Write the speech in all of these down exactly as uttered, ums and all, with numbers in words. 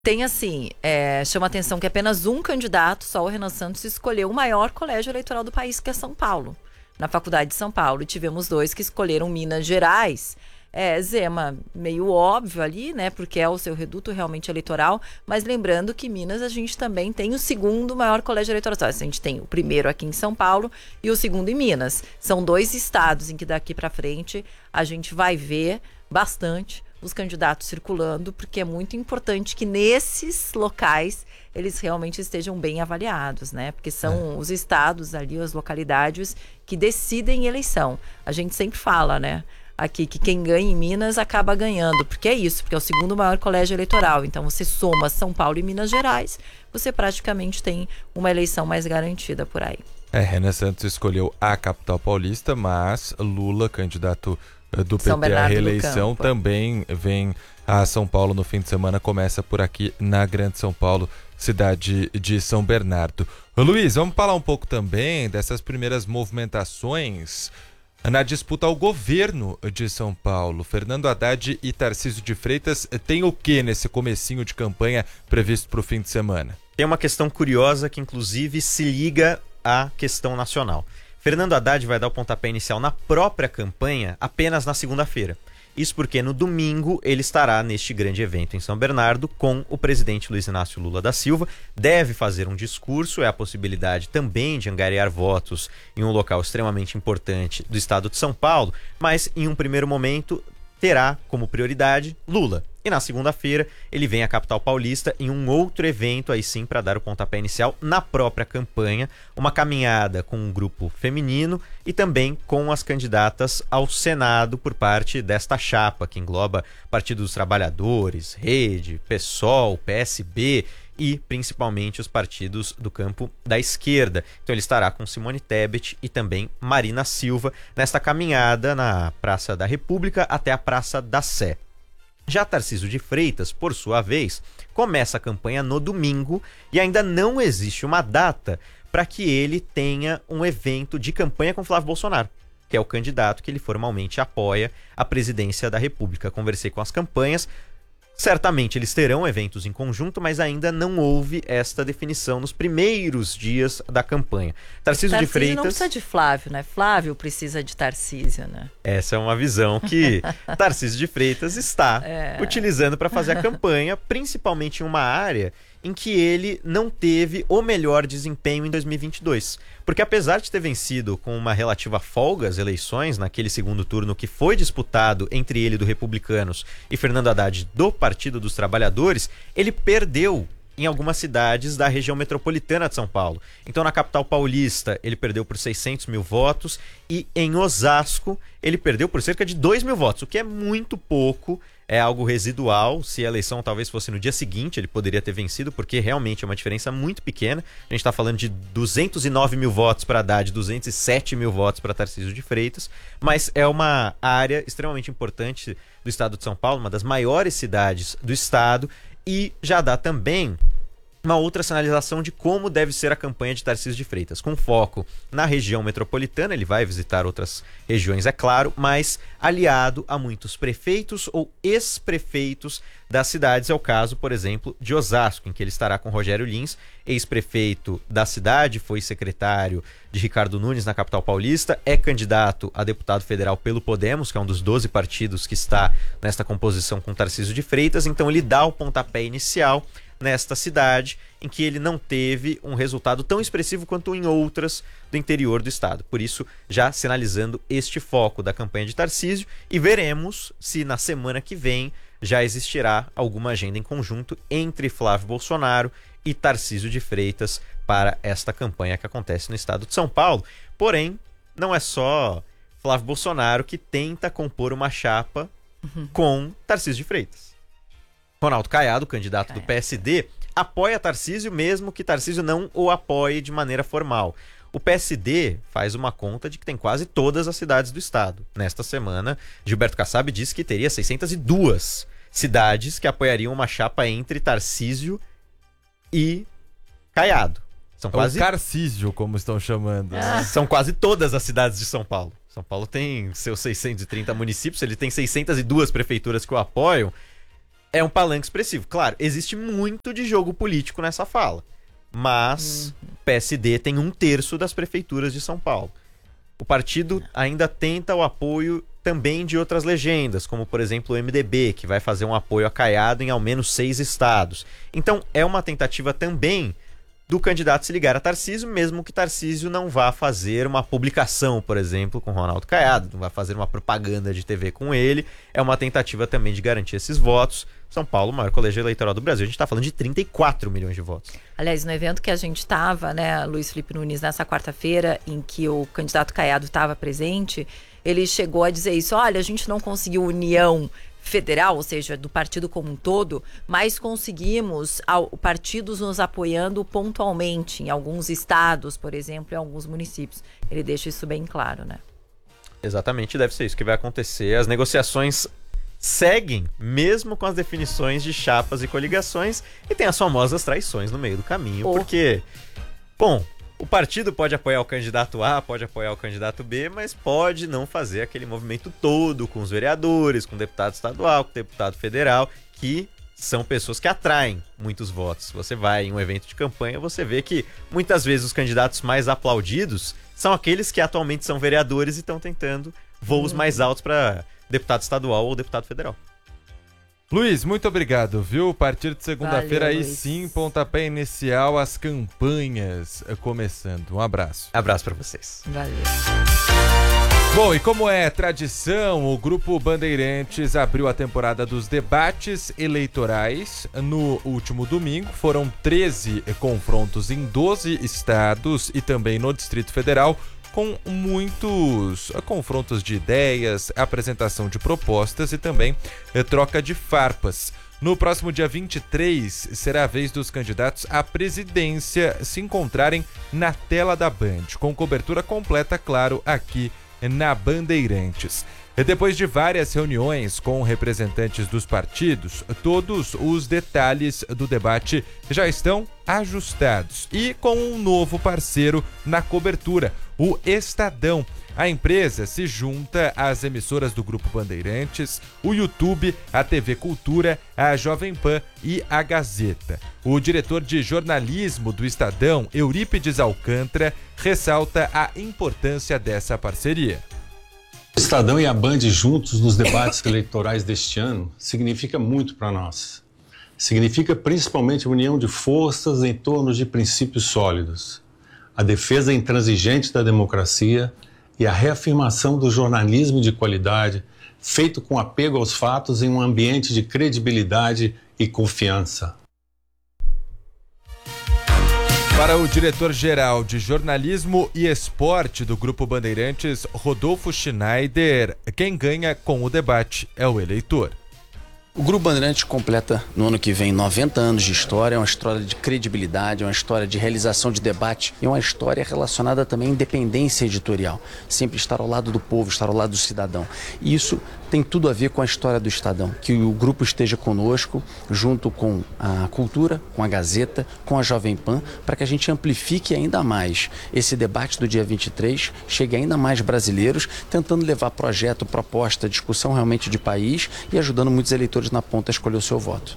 Tem assim, é, chama atenção que apenas um candidato, só o Renan Santos, escolheu o maior colégio eleitoral do país, que é São Paulo, na Faculdade de São Paulo. E tivemos dois que escolheram Minas Gerais. É, Zema, meio óbvio ali, né, porque é o seu reduto realmente eleitoral, mas lembrando que Minas a gente também tem o segundo maior colégio eleitoral. A gente tem o primeiro aqui em São Paulo e o segundo em Minas. São dois estados em que daqui para frente a gente vai ver bastante os candidatos circulando, porque é muito importante que nesses locais eles realmente estejam bem avaliados, né? Porque são é. os estados ali, as localidades que decidem eleição. A gente sempre fala, né? Aqui que quem ganha em Minas acaba ganhando, porque é isso, porque é o segundo maior colégio eleitoral. Então você soma São Paulo e Minas Gerais, você praticamente tem uma eleição mais garantida por aí. É, Renan Santos escolheu a capital paulista, mas Lula, candidato do P T à reeleição, também vem a São Paulo no fim de semana, começa por aqui na Grande São Paulo, cidade de São Bernardo. Luiz, vamos falar um pouco também dessas primeiras movimentações na disputa ao governo de São Paulo. Fernando Haddad e Tarcísio de Freitas tem o que nesse comecinho de campanha previsto para o fim de semana? Tem uma questão curiosa que inclusive se liga à questão nacional. Fernando Haddad vai dar o pontapé inicial na própria campanha apenas na segunda-feira. Isso porque no domingo ele estará neste grande evento em São Bernardo com o presidente Luiz Inácio Lula da Silva. Deve fazer um discurso, é a possibilidade também de angariar votos em um local extremamente importante do estado de São Paulo, mas em um primeiro momento terá como prioridade Lula. E na segunda-feira ele vem à capital paulista em um outro evento, aí sim, para dar o pontapé inicial na própria campanha, uma caminhada com um grupo feminino e também com as candidatas ao Senado por parte desta chapa, que engloba Partido dos Trabalhadores, Rede, PSOL, P S B e principalmente os partidos do campo da esquerda. Então ele estará com Simone Tebet e também Marina Silva nesta caminhada na Praça da República até a Praça da Sé. Já Tarcísio de Freitas, por sua vez, começa a campanha no domingo e ainda não existe uma data para que ele tenha um evento de campanha com Flávio Bolsonaro, que é o candidato que ele formalmente apoia à presidência da República. Conversei com as campanhas. Certamente eles terão eventos em conjunto, mas ainda não houve esta definição nos primeiros dias da campanha. Tarcísio, Tarcísio de Freitas... não precisa de Flávio, né? Flávio precisa de Tarcísio, né? Essa é uma visão que Tarcísio de Freitas está é. utilizando para fazer a campanha, principalmente em uma área em que ele não teve o melhor desempenho em dois mil e vinte e dois. Porque apesar de ter vencido com uma relativa folga as eleições naquele segundo turno que foi disputado entre ele do Republicanos e Fernando Haddad do Partido dos Trabalhadores, ele perdeu em algumas cidades da região metropolitana de São Paulo. Então na capital paulista ele perdeu por seiscentos mil votos e em Osasco ele perdeu por cerca de dois mil votos, o que é muito pouco. É algo residual. Se a eleição talvez fosse no dia seguinte, ele poderia ter vencido, porque realmente é uma diferença muito pequena. A gente está falando de duzentos e nove mil votos para Haddad, duzentos e sete mil votos para Tarcísio de Freitas, mas é uma área extremamente importante do estado de São Paulo, uma das maiores cidades do estado, e já dá também uma outra sinalização de como deve ser a campanha de Tarcísio de Freitas, com foco na região metropolitana. Ele vai visitar outras regiões, é claro, mas aliado a muitos prefeitos ou ex-prefeitos das cidades. É o caso, por exemplo, de Osasco, em que ele estará com Rogério Lins, ex-prefeito da cidade, foi secretário de Ricardo Nunes na capital paulista, é candidato a deputado federal pelo Podemos, que é um dos doze partidos que está nesta composição com Tarcísio de Freitas. Então ele dá o pontapé inicial nesta cidade, em que ele não teve um resultado tão expressivo quanto em outras do interior do estado. Por isso, já sinalizando este foco da campanha de Tarcísio, e veremos se na semana que vem já existirá alguma agenda em conjunto entre Flávio Bolsonaro e Tarcísio de Freitas para esta campanha que acontece no estado de São Paulo. Porém, não é só Flávio Bolsonaro que tenta compor uma chapa uhum. com Tarcísio de Freitas. Ronaldo Caiado, candidato Caiado. do P S D, apoia Tarcísio, mesmo que Tarcísio não o apoie de maneira formal. O P S D faz uma conta de que tem quase todas as cidades do estado. Nesta semana, Gilberto Kassab disse que teria seiscentas e duas cidades que apoiariam uma chapa entre Tarcísio e Caiado. São quase... O Carcísio, como estão chamando. Ah. São quase todas as cidades de São Paulo. São Paulo tem seus seiscentos e trinta municípios, ele tem seiscentas e duas prefeituras que o apoiam. é um palanque expressivo. Claro, existe muito de jogo político nessa fala, mas uhum. P S D tem um terço das prefeituras de São Paulo. O partido ainda tenta o apoio também de outras legendas, como por exemplo o M D B, que vai fazer um apoio a Caiado em ao menos seis estados. Então é uma tentativa também do candidato se ligar a Tarcísio, mesmo que Tarcísio não vá fazer uma publicação, por exemplo, com Ronaldo Caiado, não vai fazer uma propaganda de T V com ele. É uma tentativa também de garantir esses votos. São Paulo, o maior colégio eleitoral do Brasil, a gente está falando de trinta e quatro milhões de votos. Aliás, no evento que a gente estava, né, Luiz Felipe Nunes, nessa quarta-feira, em que o candidato Caiado estava presente, ele chegou a dizer isso: olha, a gente não conseguiu união federal, ou seja, do partido como um todo, mas conseguimos ao, partidos nos apoiando pontualmente em alguns estados, por exemplo, em alguns municípios. Ele deixa isso bem claro, né? Exatamente, deve ser isso que vai acontecer. As negociações seguem, mesmo com as definições de chapas e coligações, e tem as famosas traições no meio do caminho, oh. porque, bom, o partido pode apoiar o candidato A, pode apoiar o candidato B, mas pode não fazer aquele movimento todo com os vereadores, com o deputado estadual, com o deputado federal, que são pessoas que atraem muitos votos. Você vai em um evento de campanha, você vê que muitas vezes os candidatos mais aplaudidos são aqueles que atualmente são vereadores e estão tentando voos hum. mais altos para deputado estadual ou deputado federal. Luiz, muito obrigado, viu? A partir de segunda-feira aí Luiz. Sim, pontapé inicial, as campanhas começando. Um abraço. Abraço para vocês. Valeu. Bom, e como é tradição, o Grupo Bandeirantes abriu a temporada dos debates eleitorais no último domingo. Foram treze confrontos em doze estados e também no Distrito Federal, com muitos confrontos de ideias, apresentação de propostas e também eh, troca de farpas. No próximo dia vinte e três, será a vez dos candidatos à presidência se encontrarem na tela da Band, com cobertura completa, claro, aqui na Bandeirantes. Depois de várias reuniões com representantes dos partidos, todos os detalhes do debate já estão ajustados e com um novo parceiro na cobertura, o Estadão. A empresa se junta às emissoras do Grupo Bandeirantes, o YouTube, a T V Cultura, a Jovem Pan e a Gazeta. O diretor de jornalismo do Estadão, Eurípides Alcântara, ressalta a importância dessa parceria. O Estadão e a Band juntos nos debates eleitorais deste ano significa muito para nós. Significa principalmente a união de forças em torno de princípios sólidos, a defesa intransigente da democracia e a reafirmação do jornalismo de qualidade, feito com apego aos fatos em um ambiente de credibilidade e confiança. Para o diretor-geral de jornalismo e esporte do Grupo Bandeirantes, Rodolfo Schneider, quem ganha com o debate é o eleitor. O Grupo Bandeirantes completa no ano que vem noventa anos de história, é uma história de credibilidade, é uma história de realização de debate e uma história relacionada também à independência editorial. Sempre estar ao lado do povo, estar ao lado do cidadão. E isso tem tudo a ver com a história do Estadão, que o grupo esteja conosco, junto com a Cultura, com a Gazeta, com a Jovem Pan, para que a gente amplifique ainda mais esse debate do dia vinte e três, chegue a ainda mais brasileiros, tentando levar projeto, proposta, discussão realmente de país e ajudando muitos eleitores na ponta a escolher o seu voto.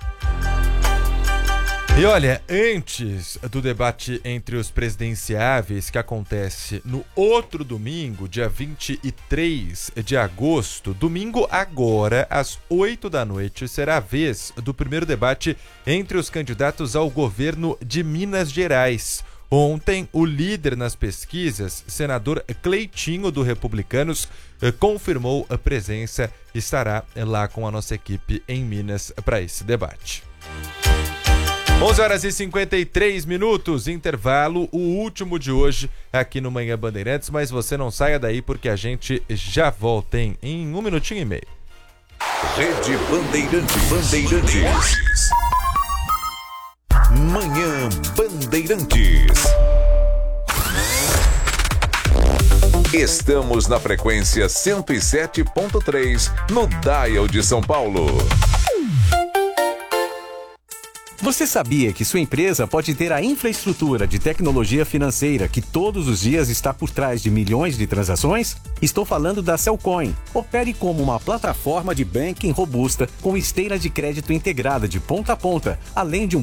E olha, antes do debate entre os presidenciáveis, que acontece no outro domingo, dia vinte e três de agosto, domingo agora, às oito da noite, será a vez do primeiro debate entre os candidatos ao governo de Minas Gerais. Ontem, o líder nas pesquisas, senador Cleitinho do Republicanos, confirmou a presença e estará lá com a nossa equipe em Minas para esse debate. onze horas e cinquenta e três minutos, intervalo, o último de hoje aqui no Manhã Bandeirantes, mas você não saia daí porque a gente já volta em, em um minutinho e meio. Rede Bandeirantes. Bandeirantes. Manhã Bandeirantes. Estamos na frequência cento e sete ponto três no Dial de São Paulo. Você sabia que sua empresa pode ter a infraestrutura de tecnologia financeira que todos os dias está por trás de milhões de transações? Estou falando da Cellcoin. Opere como uma plataforma de banking robusta com esteira de crédito integrada de ponta a ponta, além de um